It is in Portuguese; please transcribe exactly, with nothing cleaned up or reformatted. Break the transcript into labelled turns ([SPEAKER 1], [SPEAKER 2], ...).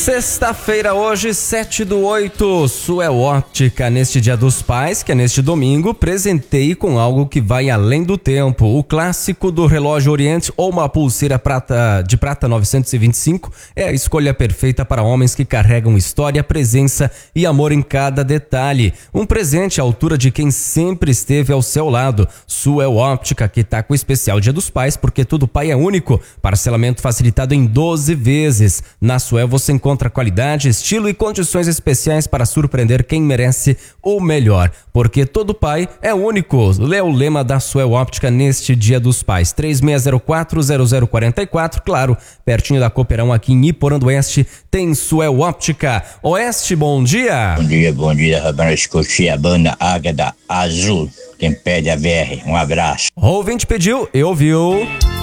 [SPEAKER 1] Sexta-feira hoje, sete do oito, Suel Óptica, neste Dia dos Pais, que é neste domingo, presenteie com algo que vai além do tempo. O clássico do relógio Oriente ou uma pulseira prata, de prata novecentos e vinte e cinco é a escolha perfeita para homens que carregam história, presença e amor em cada detalhe. Um presente à altura de quem sempre esteve ao seu lado. Suel Óptica, que está com o especial Dia dos Pais, porque todo pai é único. Parcelamento facilitado em doze vezes. Na Suel você encontra qualidade, estilo e condições especiais para surpreender quem merece o melhor, porque todo pai é único. Lê o lema da Suel Óptica neste Dia dos Pais, três seis zero quatro, zero zero quatro quatro, claro, pertinho da Cooperão aqui em Iporã do Oeste, tem Suel Óptica. Oeste, bom dia.
[SPEAKER 2] Bom dia, bom dia, Rabana, escutei a banda Águeda Azul, quem pede a V R, um abraço.
[SPEAKER 1] O ouvinte pediu, eu ouviu.